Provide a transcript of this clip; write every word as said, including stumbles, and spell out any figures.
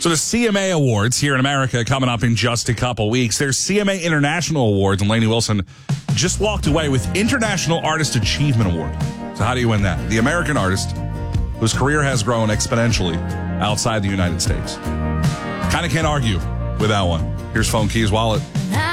So the C M A Awards here in America coming up in just a couple weeks. There's C M A International Awards, and Lainey Wilson just walked away with International Artist Achievement Award. So how do you win that? The American artist whose career has grown exponentially outside the United States. Kind of can't argue with that one. Here's Phone Keys Wallet.